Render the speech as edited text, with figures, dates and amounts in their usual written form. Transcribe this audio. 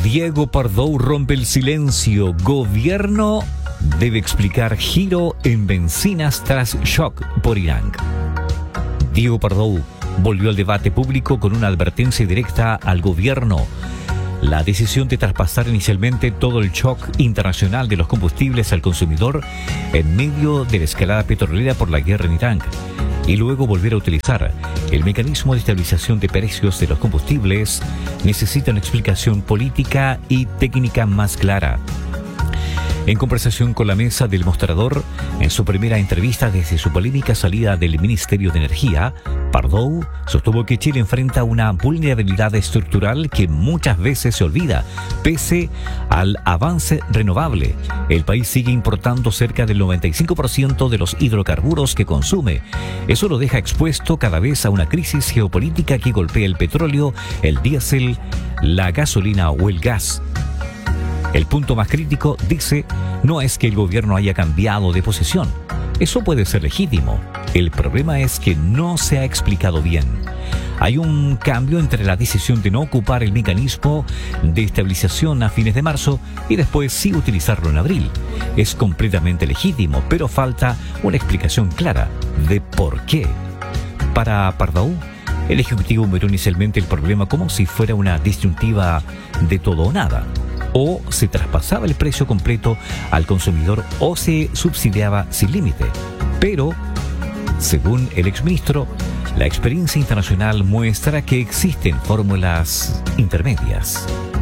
Diego Pardo rompe el silencio. Gobierno debe explicar giro en bencinas tras shock por Irán. Diego Pardo volvió al debate público con una advertencia directa al gobierno. La decisión de traspasar inicialmente todo el shock internacional de los combustibles al consumidor en medio de la escalada petrolera por la guerra en Irán y luego volver a utilizar el mecanismo de estabilización de precios de los combustibles necesita una explicación política y técnica más clara. En conversación con la mesa del mostrador, en su primera entrevista desde su polémica salida del Ministerio de Energía, Pardo sostuvo que Chile enfrenta una vulnerabilidad estructural que muchas veces se olvida. Pese al avance renovable, el país sigue importando cerca del 95% de los hidrocarburos que consume. Eso lo deja expuesto cada vez a una crisis geopolítica que golpea el petróleo, el diésel, la gasolina o el gas. El punto más crítico, dice, no es que el gobierno haya cambiado de posición. Eso puede ser legítimo. El problema es que no se ha explicado bien. Hay un cambio entre la decisión de no ocupar el mecanismo de estabilización a fines de marzo y después sí utilizarlo en abril. Es completamente legítimo, pero falta una explicación clara de por qué. Para Pardo, el Ejecutivo miró inicialmente el problema como si fuera una disyuntiva de todo o nada. O se traspasaba el precio completo al consumidor o se subsidiaba sin límite. Pero, según el exministro, la experiencia internacional muestra que existen fórmulas intermedias.